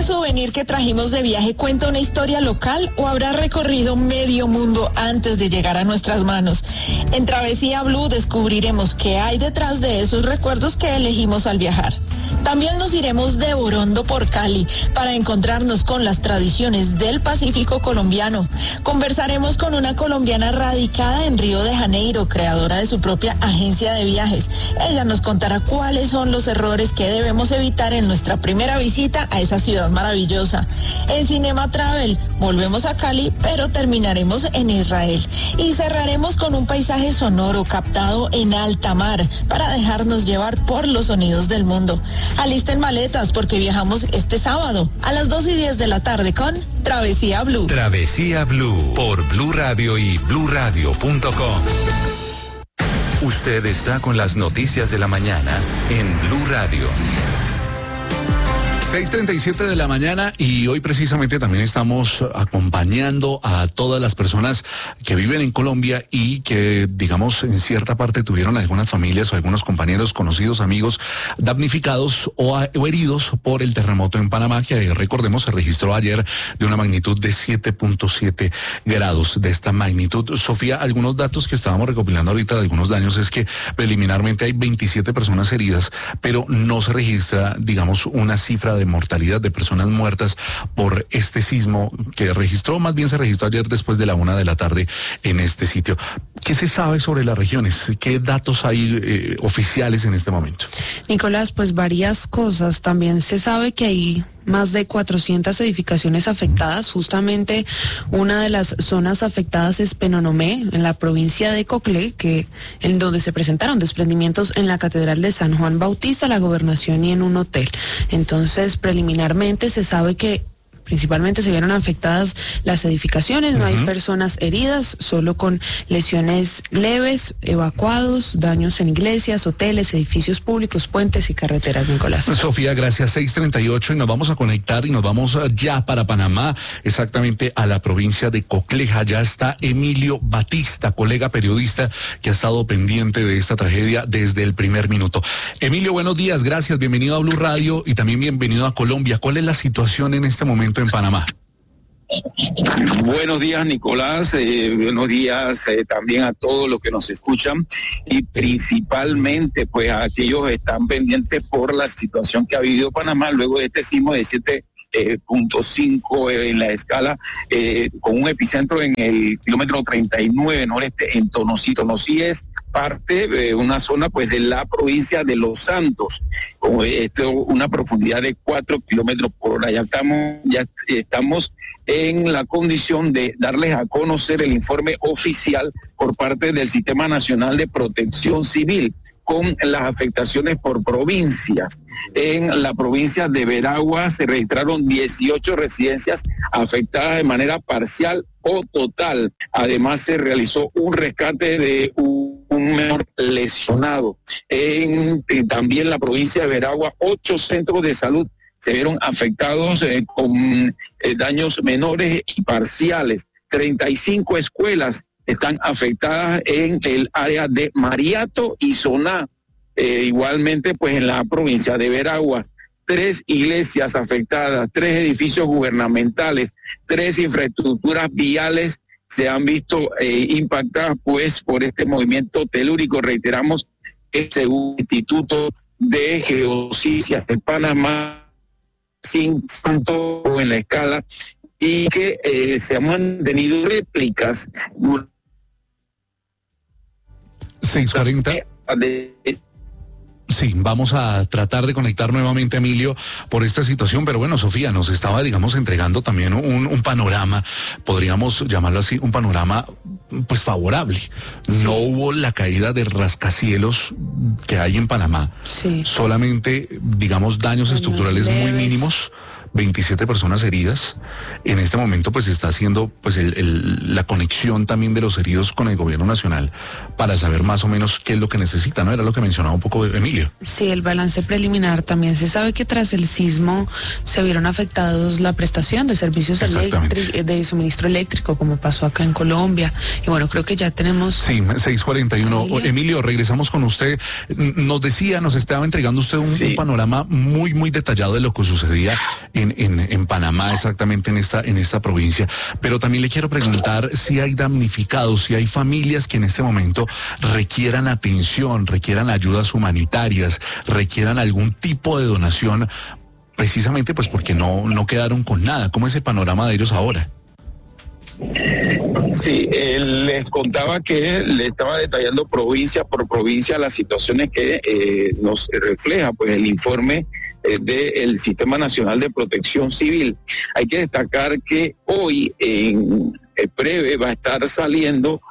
souvenir que trajimos de viaje cuenta una historia local o habrá recorrido medio mundo antes de llegar a nuestras manos? En Travesía Blue descubriremos qué hay detrás de esos recuerdos que elegimos al viajar. También nos iremos de Borondo por Cali para encontrarnos con las tradiciones del Pacífico colombiano. Conversaremos con una colombiana radicada en Río de Janeiro, creadora de su propia agencia de viajes. Ella nos contará cuáles son los errores que debemos evitar en nuestra primera visita a esa ciudad maravillosa. En Cinema Travel volvemos a Cali, pero terminaremos en Israel. Y cerraremos con un paisaje sonoro captado en alta mar para dejarnos llevar por los sonidos del mundo. Alisten maletas porque viajamos este sábado a las 2:10 de la tarde con Travesía Blue. Travesía Blue por Blue Radio y bluradio.com. Usted está con las noticias de la mañana en Blue Radio. 6:37 de la mañana y hoy precisamente también estamos acompañando a todas las personas que viven en Colombia y que, digamos, en cierta parte tuvieron algunas familias o algunos compañeros, conocidos, amigos, damnificados o heridos por el terremoto en Panamá, que recordemos se registró ayer de una magnitud de 7.7 grados de esta magnitud. Sofía, algunos datos que estábamos recopilando ahorita de algunos daños es que preliminarmente hay 27 personas heridas, pero no se registra, digamos, una cifra de mortalidad de personas muertas por este sismo que más bien se registró ayer después de la 1 de la tarde en este sitio. ¿Qué se sabe sobre las regiones? ¿Qué datos hay oficiales en este momento? Nicolás, pues varias cosas. También se sabe que hay más de 400 edificaciones afectadas. Justamente una de las zonas afectadas es Penonomé, en la provincia de Coclé, en donde se presentaron desprendimientos en la Catedral de San Juan Bautista, la Gobernación y en un hotel. Entonces, preliminarmente se sabe que principalmente se vieron afectadas las edificaciones, no hay personas heridas, solo con lesiones leves, evacuados, daños en iglesias, hoteles, edificios públicos, puentes y carreteras, Nicolás. Sofía, gracias. 6:38 y nos vamos a conectar y nos vamos ya para Panamá, exactamente a la provincia de Cocleja. Ya está Emilio Batista, colega periodista que ha estado pendiente de esta tragedia desde el primer minuto. Emilio, buenos días, gracias, bienvenido a Blue Radio y también bienvenido a Colombia. ¿Cuál es la situación en este momento en Panamá? Buenos días, Nicolás, buenos días también a todos los que nos escuchan y principalmente pues a aquellos que están pendientes por la situación que ha vivido Panamá luego de este sismo de 7.5 en la escala, con un epicentro en el kilómetro 39 noreste en Tonosí. Tonosí es parte de una zona pues de la provincia de Los Santos, con una profundidad de 4 kilómetros por hora. Ya estamos en la condición de darles a conocer el informe oficial por parte del Sistema Nacional de Protección Civil con las afectaciones por provincias. En la provincia de Veragua se registraron 18 residencias afectadas de manera parcial o total. Además se realizó un rescate de un menor lesionado. También la provincia de Veragua, 8 centros de salud se vieron afectados con daños menores y parciales. 35 escuelas están afectadas en el área de Mariato y Soná. Igualmente, pues en la provincia de Veraguas, 3 iglesias afectadas, 3 edificios gubernamentales, 3 infraestructuras viales se han visto impactadas pues por este movimiento telúrico. Reiteramos que según el Instituto de Geociencias de Panamá, sin tanto en la escala, y que se han mantenido réplicas. 6:40. Sí, vamos a tratar de conectar nuevamente a Emilio por esta situación, pero bueno, Sofía nos estaba, digamos, entregando también un panorama, podríamos llamarlo así, un panorama pues favorable. Sí. No hubo la caída de rascacielos que hay en Panamá, sí. Solamente, digamos, daños estructurales leves, muy mínimos. 27 personas heridas. En este momento pues está haciendo pues la conexión también de los heridos con el gobierno nacional para saber más o menos qué es lo que necesita, ¿no? Era lo que mencionaba un poco Emilio. Sí, el balance preliminar también se sabe que tras el sismo se vieron afectados la prestación de servicios de suministro eléctrico, como pasó acá en Colombia. Y bueno, creo que ya tenemos... Sí, 6:41. Emilio, regresamos con usted. Nos estaba entregando usted un panorama muy, muy detallado de lo que sucedía en Panamá, exactamente en esta provincia. Pero también le quiero preguntar si hay damnificados, si hay familias que en este momento requieran atención, requieran ayudas humanitarias, requieran algún tipo de donación, precisamente pues porque no quedaron con nada. ¿Cómo es el panorama de ellos ahora? Sí, les contaba que le estaba detallando provincia por provincia las situaciones que nos refleja pues el informe del Sistema Nacional de Protección Civil. Hay que destacar que hoy en breve va a estar saliendo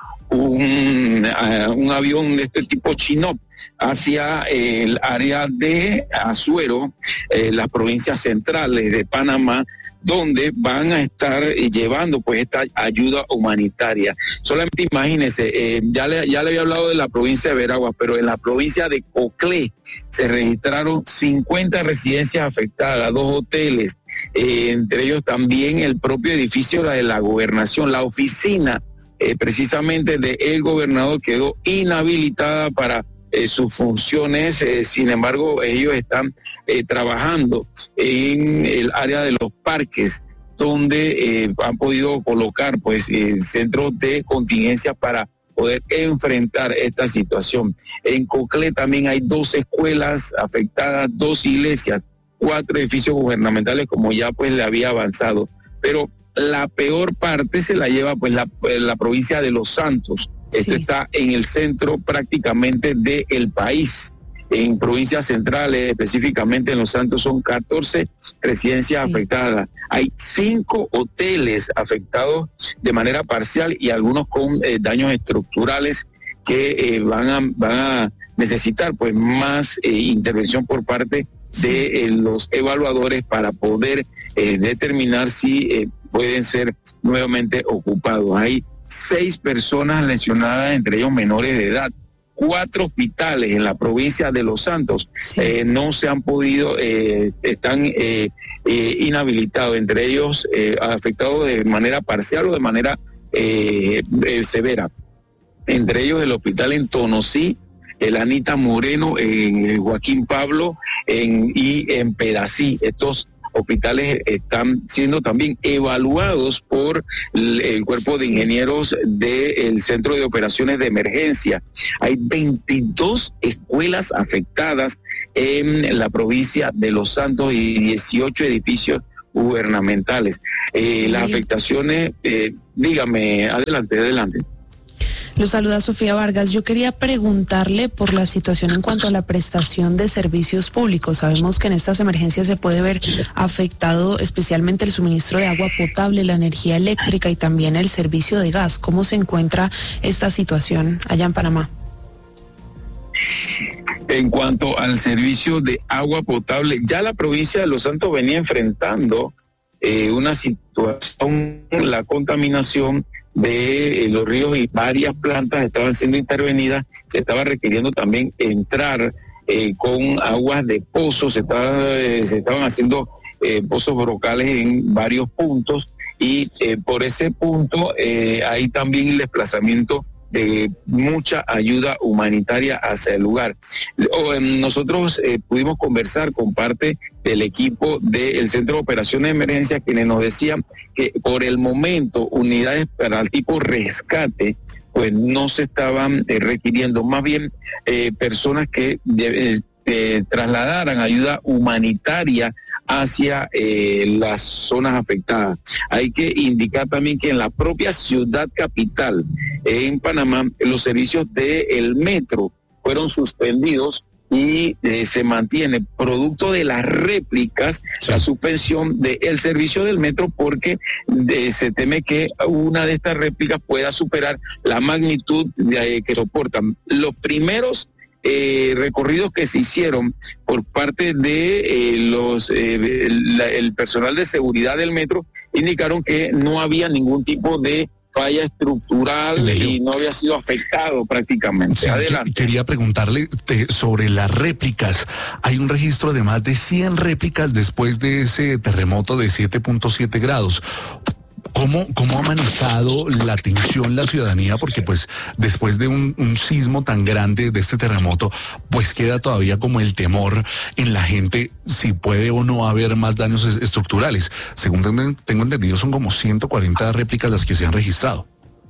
un avión de este tipo Chinook hacia el área de Azuero, las provincias centrales de Panamá, donde van a estar llevando pues esta ayuda humanitaria. Solamente imagínense, ya le había hablado de la provincia de Veraguas, pero en la provincia de Coclé se registraron 50 residencias afectadas, 2 hoteles, entre ellos también el propio edificio de la gobernación, la oficina precisamente del gobernador quedó inhabilitada para sus funciones. Sin embargo, ellos están trabajando en el área de los parques, donde han podido colocar pues centros de contingencia para poder enfrentar esta situación. En Coclé también hay 2 escuelas afectadas, 2 iglesias, 4 edificios gubernamentales, como ya pues le había avanzado. Pero la peor parte se la lleva pues la provincia de Los Santos. Esto está en el centro prácticamente del país. En provincias centrales, específicamente en Los Santos, son 14 residencias afectadas. Hay 5 hoteles afectados de manera parcial y algunos con daños estructurales que van a necesitar pues más intervención por parte de los evaluadores para poder determinar si pueden ser nuevamente ocupados. Hay 6 personas lesionadas, entre ellos menores de edad. 4 hospitales en la provincia de Los Santos no se han podido, están inhabilitados, entre ellos afectados de manera parcial o de manera severa. Entre ellos el hospital en Tonosí, el Anita Moreno, en Joaquín Pablo y en Pedací. Estos hospitales están siendo también evaluados por el cuerpo de ingenieros del Centro de Operaciones de Emergencia. Hay 22 escuelas afectadas en la provincia de Los Santos y 18 edificios gubernamentales. Las afectaciones, dígame, adelante. Lo saluda Sofía Vargas. Yo quería preguntarle por la situación en cuanto a la prestación de servicios públicos. Sabemos que en estas emergencias se puede ver afectado especialmente el suministro de agua potable, la energía eléctrica y también el servicio de gas. ¿Cómo se encuentra esta situación allá en Panamá? En cuanto al servicio de agua potable, ya la provincia de Los Santos venía enfrentando una situación, la contaminación de los ríos y varias plantas estaban siendo intervenidas. Se estaba requiriendo también entrar con aguas de pozos, se estaban haciendo pozos brocales en varios puntos y por ese punto hay también el desplazamiento de mucha ayuda humanitaria hacia el lugar. Nosotros pudimos conversar con parte del equipo del Centro de Operaciones de Emergencia, quienes nos decían que por el momento unidades para el tipo rescate pues no se estaban requiriendo, más bien personas que trasladaran ayuda humanitaria hacia las zonas afectadas. Hay que indicar también que en la propia ciudad capital, en Panamá, los servicios del metro fueron suspendidos y se mantiene, producto de las réplicas, la suspensión del servicio del metro, porque se teme que una de estas réplicas pueda superar la magnitud que soportan. Los primeros recorridos que se hicieron por parte de el personal de seguridad del metro indicaron que no había ningún tipo de falla estructural y no había sido afectado prácticamente. Sí, adelante. Quería preguntarle sobre las réplicas. Hay un registro de más de 100 réplicas después de ese terremoto de 7.7 grados. ¿Cómo ha manejado la tensión la ciudadanía? Porque pues después de un sismo tan grande, de este terremoto, pues queda todavía como el temor en la gente si puede o no haber más daños estructurales. Según tengo entendido, son como 140 réplicas las que se han registrado.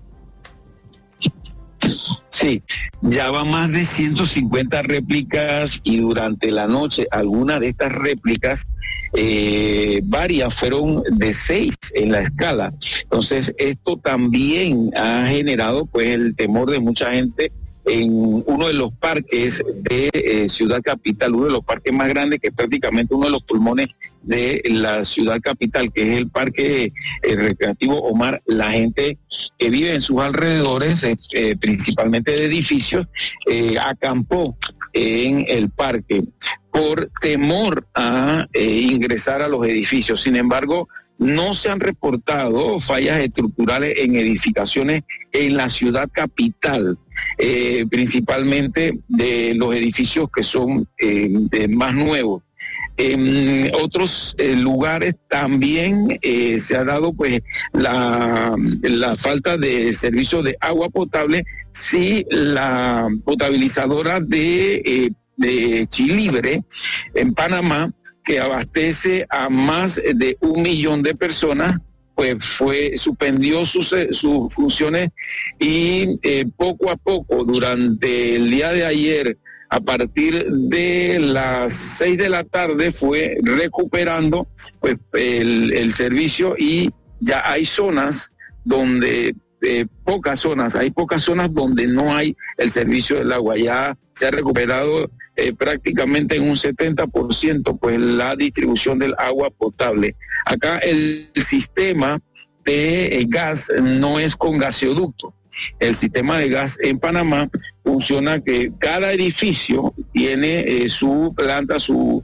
Sí, ya va más de 150 réplicas y durante la noche algunas de estas réplicas, varias fueron de 6 en la escala. Entonces esto también ha generado pues el temor de mucha gente en uno de los parques de Ciudad Capital, uno de los parques más grandes, que es prácticamente uno de los pulmones de la Ciudad Capital, que es el Parque Recreativo Omar. La gente que vive en sus alrededores, principalmente de edificios, acampó en el parque por temor a ingresar a los edificios. Sin embargo, no se han reportado fallas estructurales en edificaciones en la Ciudad Capital, principalmente de los edificios que son más nuevos. En otros lugares también se ha dado pues la falta de servicio de agua potable. Sí, la potabilizadora de Chilibre en Panamá, que abastece a más de 1 millón de personas, pues suspendió sus funciones y poco a poco durante el día de ayer, a partir de las 6 de la tarde, fue recuperando pues el servicio, y ya hay zonas donde hay pocas zonas donde no hay el servicio del agua. Ya se ha recuperado prácticamente en un 70% pues la distribución del agua potable. Acá el sistema de gas no es con gaseoducto. El sistema de gas en Panamá funciona que cada edificio tiene su planta, sus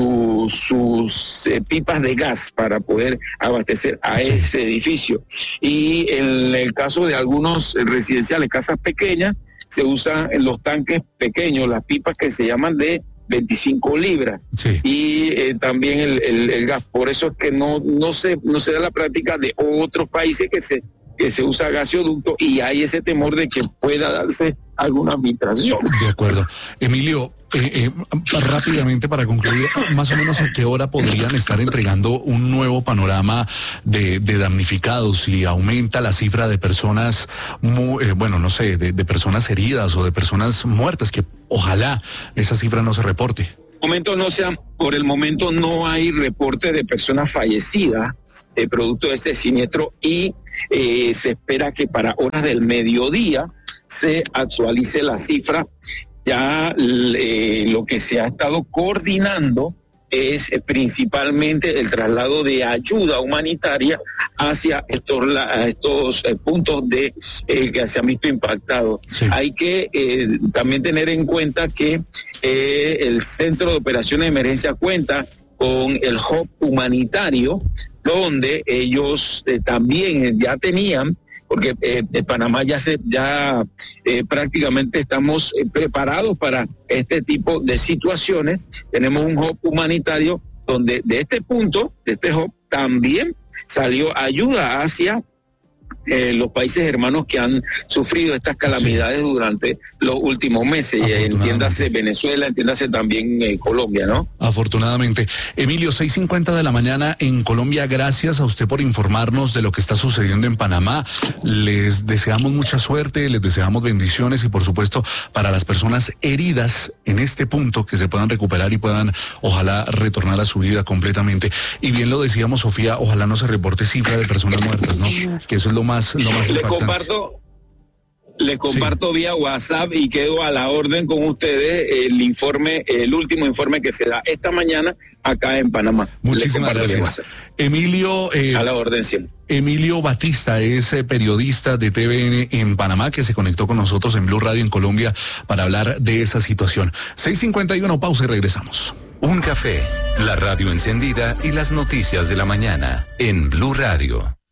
pipas de gas para poder abastecer a ese edificio. Y en el caso de algunos residenciales, casas pequeñas, se usan los tanques pequeños, las pipas que se llaman de 25 libras. Sí. Y también el gas. Por eso es que no se da la práctica de otros países que se usa gaseoducto, y hay ese temor de que pueda darse alguna filtración. De acuerdo. Emilio, rápidamente para concluir, más o menos a qué hora podrían estar entregando un nuevo panorama de damnificados, si aumenta la cifra de personas, de personas heridas o de personas muertas, que ojalá esa cifra no se reporte. Por el momento no hay reporte de personas fallecidas producto de este siniestro, y se espera que para horas del mediodía se actualice la cifra. Ya lo que se ha estado coordinando es principalmente el traslado de ayuda humanitaria hacia estos puntos que se han visto impactados. Sí. Hay que también tener en cuenta que el Centro de Operaciones de Emergencia cuenta con el hub humanitario, donde ellos también ya tenían, porque en Panamá ya prácticamente estamos preparados para este tipo de situaciones. Tenemos un hub humanitario donde de este hub también salió ayuda hacia los países hermanos que han sufrido estas calamidades durante los últimos meses. Entiéndase Venezuela, entiéndase también Colombia, ¿no? Afortunadamente. Emilio, 6:50 de la mañana en Colombia. Gracias a usted por informarnos de lo que está sucediendo en Panamá. Les deseamos mucha suerte, les deseamos bendiciones, y por supuesto para las personas heridas en este punto, que se puedan recuperar y puedan ojalá retornar a su vida completamente. Y bien lo decíamos, Sofía, ojalá no se reporte cifra de personas muertas, ¿no? Que eso es lo más impactante. Le comparto vía WhatsApp, y quedo a la orden con ustedes el último informe que se da esta mañana acá en Panamá. Muchísimas gracias. Emilio, a la orden siempre. Emilio Batista es periodista de TVN en Panamá, que se conectó con nosotros en Blue Radio en Colombia para hablar de esa situación. 6:51, pausa y regresamos. Un café, la radio encendida y las noticias de la mañana en Blue Radio.